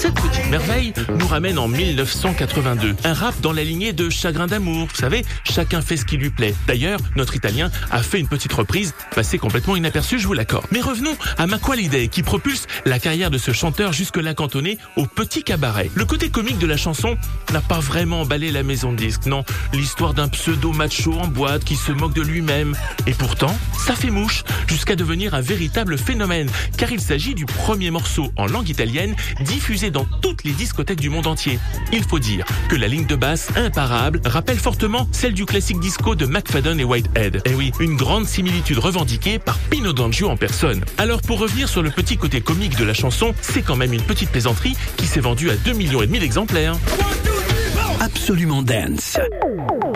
Cette petite merveille nous ramène en 1982. Un rap dans la lignée de Chagrin d'amour. Vous savez, chacun fait ce qui lui plaît. D'ailleurs, notre Italien a fait une petite reprise, passée complètement inaperçue, je vous l'accorde. Mais revenons à Mac Holiday, qui propulse la carrière de ce chanteur jusque-là cantonné au petit cabaret. Le côté comique de la chanson n'a pas vraiment emballé la maison de disques, non. L'histoire d'un pseudo-macho en boîte qui se moque de lui-même. Et pourtant, ça fait mouche, jusqu'à devenir un véritable phénomène, car il s'agit du premier morceau en langue italienne diffusé dans toutes les discothèques du monde entier. Il faut dire que la ligne de basse imparable rappelle fortement celle du classique disco de McFadden et Whitehead. Et oui, une grande similitude revendiquée par Pino D'Angio en personne. Alors pour revenir sur le petit côté comique de la chanson, c'est quand même une petite plaisanterie qui s'est vendue à 2,5 millions d'exemplaires. Absolument Dance.